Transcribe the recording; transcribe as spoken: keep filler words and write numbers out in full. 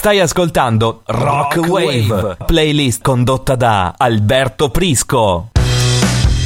Stai ascoltando Rock, Rock Wave, Wave, playlist condotta da Alberto Prisco.